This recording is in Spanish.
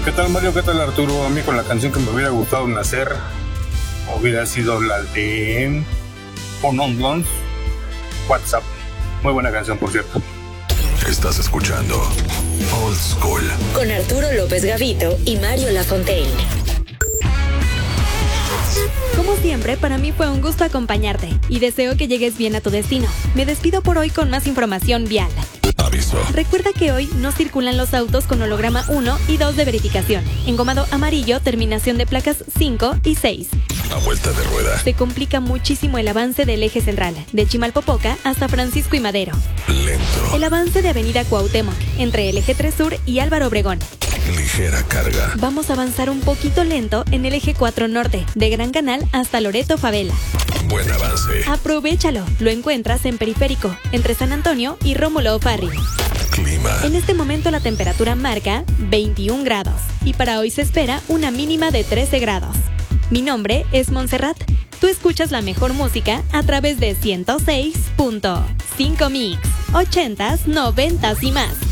¿Qué tal, Mario? ¿Qué tal, Arturo? A mí con la canción que me hubiera gustado nacer hubiera sido la de On Blondes, WhatsApp. Muy buena canción, por cierto. Estás escuchando Old School con Arturo López Gavito y Mario Lafontaine. Como siempre, para mí fue un gusto acompañarte y deseo que llegues bien a tu destino. Me despido por hoy con más información vial. Aviso. Recuerda que hoy no circulan los autos con holograma 1 y 2 de verificación. Engomado amarillo, terminación de placas 5 y 6. A vuelta de rueda. Se complica muchísimo el avance del eje central, de Chimalpopoca hasta Francisco y Madero. Lento. El avance de avenida Cuauhtémoc, entre el eje 3 Sur y Álvaro Obregón. Ligera carga. Vamos a avanzar un poquito lento en el eje 4 Norte, de Gran Canal hasta Loreto Favela. Buen avance. Aprovéchalo, lo encuentras en Periférico, entre San Antonio y Rómulo O'Farrill. Clima. En este momento la temperatura marca 21 grados y para hoy se espera una mínima de 13 grados. Mi nombre es Montserrat. Tú escuchas la mejor música a través de 106.5 Mix, 80s, 90s y más.